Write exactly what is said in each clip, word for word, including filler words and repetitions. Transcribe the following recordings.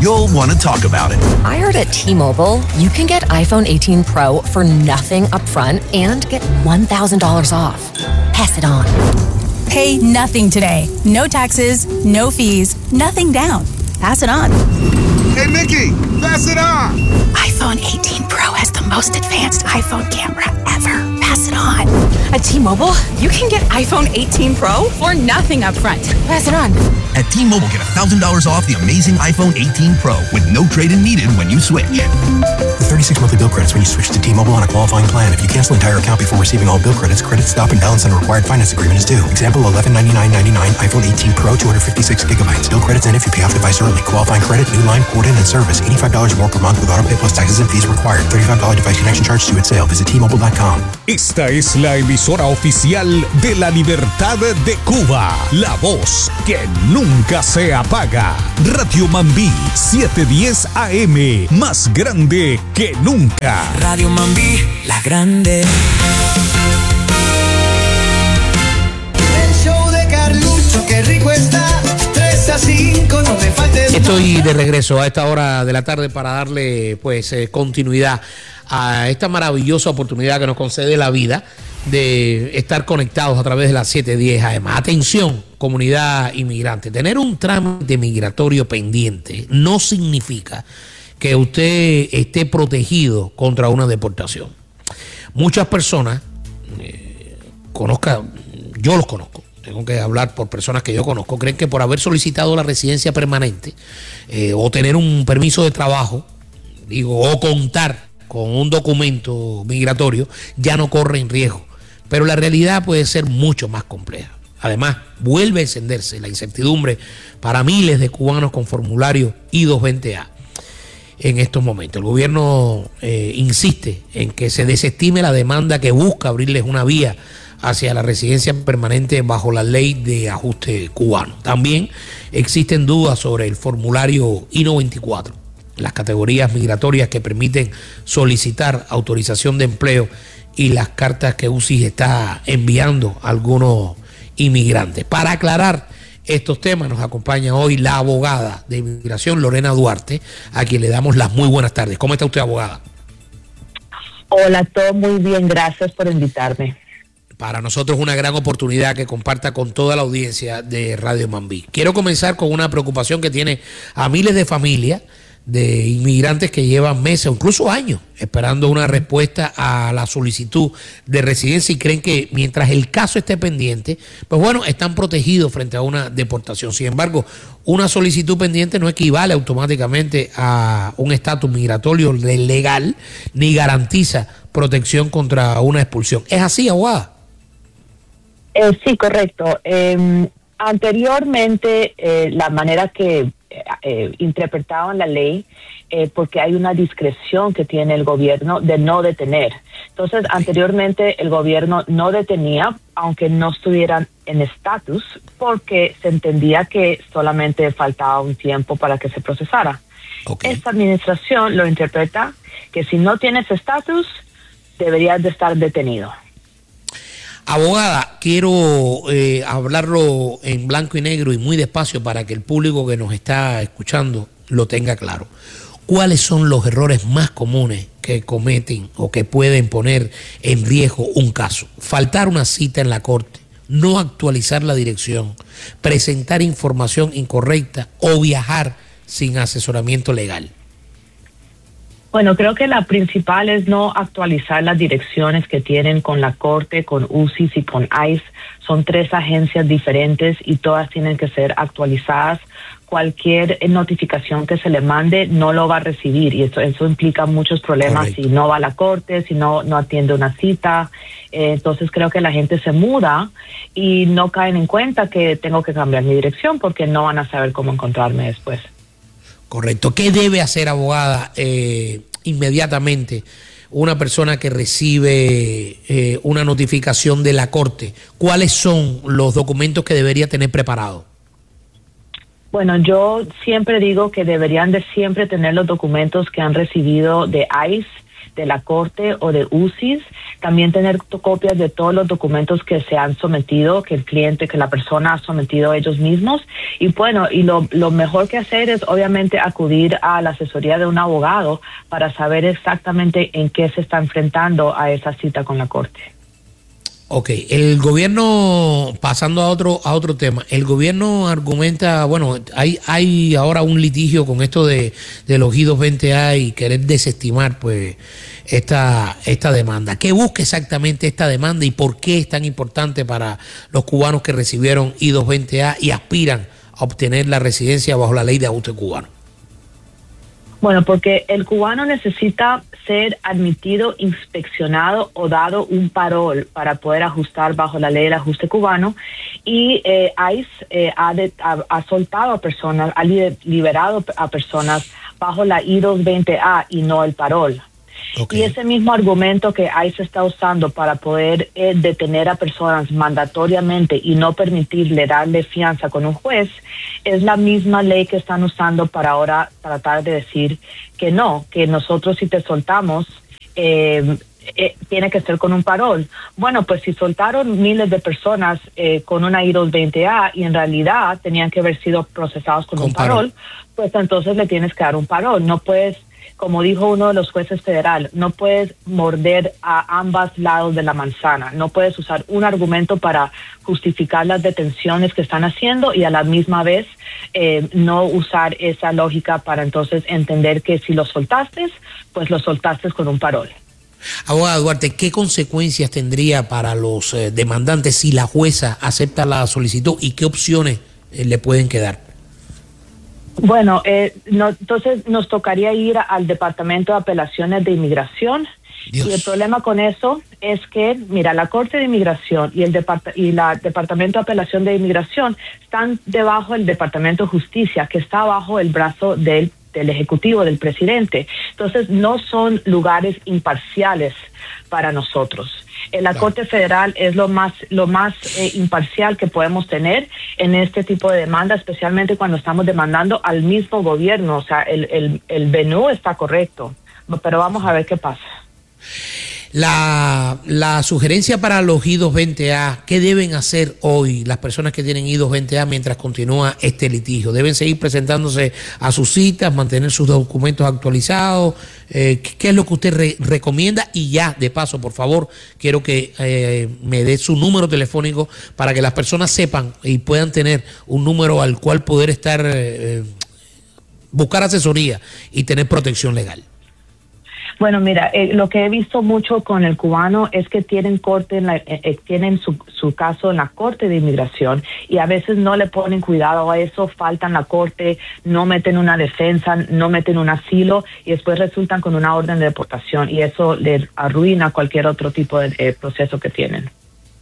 you'll want to talk about it. I heard at T-Mobile, you can get iPhone eighteen Pro for nothing upfront and get one thousand dollars off. Pass it on. Pay nothing today. No taxes, no fees, nothing down. Pass it on. Hey, Mickey, pass it on. iPhone eighteen Pro has the most advanced iPhone camera ever. Pass it on. At T-Mobile, you can get iPhone eighteen Pro for nothing upfront. Pass it on. At T-Mobile, get one thousand dollars off the amazing iPhone eighteen Pro with no trade-in needed when you switch. With thirty-six monthly bill credits when you switch to T-Mobile on a qualifying plan. If you cancel entire account before receiving all bill credits, credit stop and balance on a required finance agreement is due. Example, eleven ninety-nine ninety-nine iPhone eighteen Pro, two hundred fifty-six gigabytes. Bill credits end if you pay off device early. Qualifying credit, new line, port in and service. eighty-five dollars more per month with auto pay plus taxes and fees required. thirty-five dollars device connection charge due at sale. Visit T Mobile dot com. Esta es la emisora oficial de la Libertad de Cuba. La voz que nunca se apaga. Radio Mambí setecientos diez A M. Más grande que nunca. Radio Mambí, la grande. El show de Carlucho, qué rico está. tres a cinco, no me faltes. Estoy de regreso a esta hora de la tarde para darle pues eh, continuidad a esta maravillosa oportunidad que nos concede la vida de estar conectados a través de las setecientos diez A M. Atención, comunidad inmigrante, tener un trámite migratorio pendiente no significa que usted esté protegido contra una deportación. Muchas personas, eh, conozca, yo los conozco, tengo que hablar por personas que yo conozco, creen que por haber solicitado la residencia permanente eh, o tener un permiso de trabajo, digo, o contar con un documento migratorio, ya no corren riesgo. Pero la realidad puede ser mucho más compleja. Además, vuelve a encenderse la incertidumbre para miles de cubanos con formulario I doscientos veinte A en estos momentos. El gobierno eh, insiste en que se desestime la demanda que busca abrirles una vía hacia la residencia permanente bajo la ley de ajuste cubano. También existen dudas sobre el formulario I noventa y cuatro, las categorías migratorias que permiten solicitar autorización de empleo y las cartas que U C I S está enviando a algunos inmigrantes. Para aclarar estos temas nos acompaña hoy la abogada de inmigración Lorena Duarte, a quien le damos las muy buenas tardes. ¿Cómo está usted, abogada? Hola, todo muy bien, gracias por invitarme. Para nosotros es una gran oportunidad que comparta con toda la audiencia de Radio Mambí. Quiero comenzar con una preocupación que tiene a miles de familias de inmigrantes que llevan meses o incluso años esperando una respuesta a la solicitud de residencia y creen que mientras el caso esté pendiente, pues bueno, están protegidos frente a una deportación. Sin embargo, una solicitud pendiente no equivale automáticamente a un estatus migratorio legal ni garantiza protección contra una expulsión. ¿Es así, abogada? Eh, sí, correcto. Eh, anteriormente, eh, la manera que Eh, interpretaban la ley eh, porque hay una discreción que tiene el gobierno de no detener. Entonces, anteriormente el gobierno no detenía aunque no estuvieran en estatus porque se entendía que solamente faltaba un tiempo para que se procesara. Okay. Esta administración lo interpreta que si no tienes estatus deberías de estar detenido. Abogada, quiero eh, hablarlo en blanco y negro y muy despacio para que el público que nos está escuchando lo tenga claro. ¿Cuáles son los errores más comunes que cometen o que pueden poner en riesgo un caso? Faltar una cita en la corte, no actualizar la dirección, presentar información incorrecta o viajar sin asesoramiento legal. Bueno, creo que la principal es no actualizar las direcciones que tienen con la Corte, con U C I S y con I C E. Son tres agencias diferentes y todas tienen que ser actualizadas. Cualquier notificación que se le mande no lo va a recibir y eso, eso implica muchos problemas. Correcto. Si no va a la Corte, si no, no atiende una cita. Eh, entonces creo que la gente se muda y no caen en cuenta que tengo que cambiar mi dirección porque no van a saber cómo encontrarme después. Correcto. ¿Qué debe hacer, abogada, eh, inmediatamente una persona que recibe eh, una notificación de la Corte? ¿Cuáles son los documentos que debería tener preparados? Bueno, yo siempre digo que deberían de siempre tener los documentos que han recibido de I C E, de la corte o de U C I S, también tener copias de todos los documentos que se han sometido, que el cliente, que la persona ha sometido ellos mismos. Y bueno, y lo, lo mejor que hacer es obviamente acudir a la asesoría de un abogado para saber exactamente en qué se está enfrentando a esa cita con la corte. Ok, el gobierno, pasando a otro a otro tema, el gobierno argumenta, bueno, hay hay ahora un litigio con esto de, de los I doscientos veinte A y querer desestimar pues esta esta demanda. ¿Qué busca exactamente esta demanda y por qué es tan importante para los cubanos que recibieron I doscientos veinte A y aspiran a obtener la residencia bajo la ley de ajuste cubano? Bueno, porque el cubano necesita ser admitido, inspeccionado o dado un parol para poder ajustar bajo la ley del ajuste cubano, y eh, ICE eh, ha, de, ha, ha soltado a personas, ha liberado a personas bajo la I doscientos veinte A y no el parol. Okay. Y ese mismo argumento que ICE está usando para poder eh, detener a personas mandatoriamente y no permitirle darle fianza con un juez, es la misma ley que están usando para ahora tratar de decir que no, que nosotros si te soltamos, eh, eh, tiene que ser con un parol. Bueno, pues si soltaron miles de personas eh, con una I doscientos veinte A y en realidad tenían que haber sido procesados con, con un parol, parol, pues entonces le tienes que dar un parol. No puedes, como dijo uno de los jueces federal, no puedes morder a ambos lados de la manzana. No puedes usar un argumento para justificar las detenciones que están haciendo y a la misma vez eh, no usar esa lógica para entonces entender que si lo soltaste, pues lo soltaste con un parol. Abogada Duarte, ¿qué consecuencias tendría para los eh, demandantes si la jueza acepta la solicitud y qué opciones eh, le pueden quedar? Bueno, eh, no, entonces nos tocaría ir al Departamento de Apelaciones de Inmigración. Dios. Y el problema con eso es que, mira, la Corte de Inmigración y el Depart- y la Departamento de Apelación de Inmigración están debajo del Departamento de Justicia, que está bajo el brazo del, del Ejecutivo, del presidente. Entonces, no son lugares imparciales para nosotros. En la Corte Federal es lo más lo más eh, imparcial que podemos tener en este tipo de demanda, especialmente cuando estamos demandando al mismo gobierno. O sea, el, el, el venue está correcto, pero vamos a ver qué pasa. La, la sugerencia para los I doscientos veinte A, ¿qué deben hacer hoy las personas que tienen I doscientos veinte A mientras continúa este litigio? ¿Deben seguir presentándose a sus citas, mantener sus documentos actualizados? Eh, ¿Qué es lo que usted re recomienda? Y ya, de paso, por favor, quiero que eh, me dé su número telefónico para que las personas sepan y puedan tener un número al cual poder estar, eh, buscar asesoría y tener protección legal. Bueno, mira, eh, lo que he visto mucho con el cubano es que tienen corte en la, eh, eh, tienen su, su caso en la Corte de Inmigración y a veces no le ponen cuidado a eso, faltan la corte, no meten una defensa, no meten un asilo y después resultan con una orden de deportación y eso les arruina cualquier otro tipo de eh, proceso que tienen.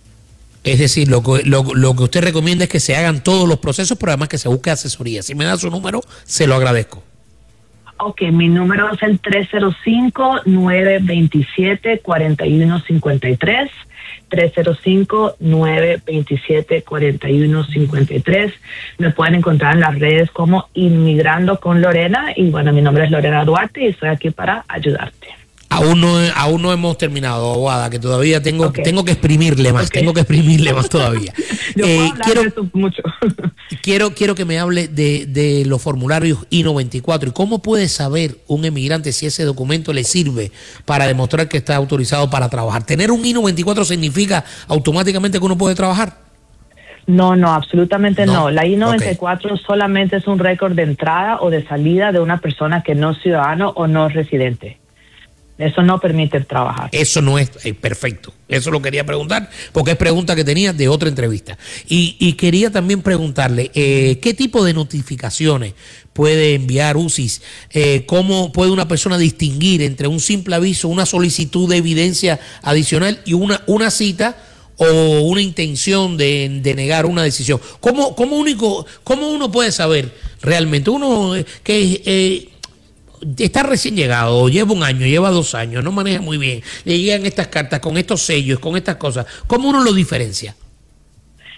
Es decir, lo que, lo, lo que usted recomienda es que se hagan todos los procesos, pero además que se busque asesoría. Si me da su número, se lo agradezco. Ok, mi número es el tres cero cinco, nueve dos siete, cuatro uno cinco tres, tres cero cinco, nueve dos siete, cuatro uno cinco tres. Me pueden encontrar en las redes como Inmigrando con Lorena y bueno, mi nombre es Lorena Duarte y estoy aquí para ayudarte. Aún no, aún no hemos terminado, abogada, que todavía tengo, okay. tengo que exprimirle más, okay. tengo que exprimirle más todavía. Yo eh, puedo hablar quiero, de eso mucho. quiero, quiero que me hable de, de los formularios I noventa y cuatro y cómo puede saber un emigrante si ese documento le sirve para demostrar que está autorizado para trabajar. ¿Tener un I noventa y cuatro significa automáticamente que uno puede trabajar? No, no, absolutamente no. no. La I noventa y cuatro okay. solamente es un récord de entrada o de salida de una persona que no es ciudadano o no es residente. Eso no permite trabajar. Eso no es eh, perfecto. Eso lo quería preguntar, porque es pregunta que tenía de otra entrevista. Y, y quería también preguntarle, eh, ¿qué tipo de notificaciones puede enviar U C I S? Eh, ¿Cómo puede una persona distinguir entre un simple aviso, una solicitud de evidencia adicional y una, una cita o una intención de, de negar una decisión? ¿Cómo, cómo, único, ¿Cómo uno puede saber realmente? Uno eh, que... Eh, está recién llegado, lleva un año, lleva dos años, no maneja muy bien, le llegan estas cartas con estos sellos, con estas cosas. ¿Cómo uno lo diferencia?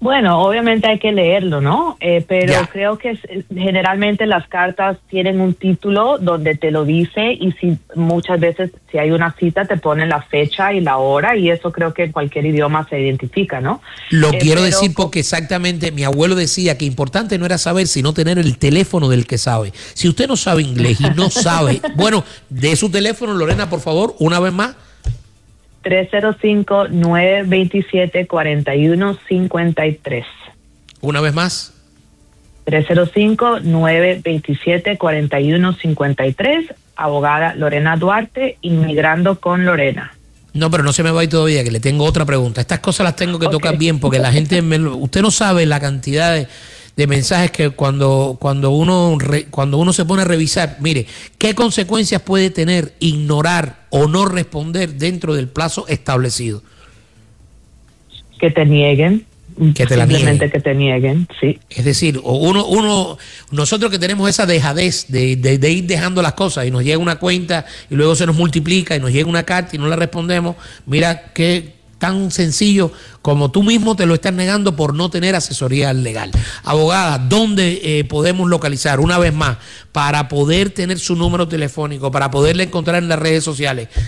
Bueno, obviamente hay que leerlo, ¿no? Eh, pero Ya. creo que es- generalmente las cartas tienen un título donde te lo dice y si muchas veces si hay una cita te ponen la fecha y la hora y eso creo que en cualquier idioma se identifica, ¿no? Lo Eh, quiero pero- decir porque exactamente mi abuelo decía que importante no era saber, sino tener el teléfono del que sabe. Si usted no sabe inglés y no sabe, bueno, de su teléfono, Lorena, por favor, una vez más. tres cero cinco, nueve dos siete, cuatro uno cinco tres. Una vez más. tres cero cinco, nueve dos siete, cuatro uno cinco tres. Abogada Lorena Duarte, inmigrando con Lorena. No, pero no se me va a ir todavía, que le tengo otra pregunta. Estas cosas las tengo que Ok. tocar bien porque la gente, me lo- usted no sabe la cantidad de, de mensajes que cuando, cuando, uno re- cuando uno se pone a revisar, mire, ¿qué consecuencias puede tener ignorar o no responder dentro del plazo establecido? Que te nieguen. Que te la Simplemente nieguen. que te nieguen, sí. Es decir, o uno, uno, nosotros que tenemos esa dejadez de, de, de ir dejando las cosas y nos llega una cuenta y luego se nos multiplica y nos llega una carta y no la respondemos, mira qué tan sencillo como tú mismo te lo estás negando por no tener asesoría legal. Abogada, ¿dónde eh, podemos localizar una vez más para poder tener su número telefónico, para poderle encontrar en las redes sociales?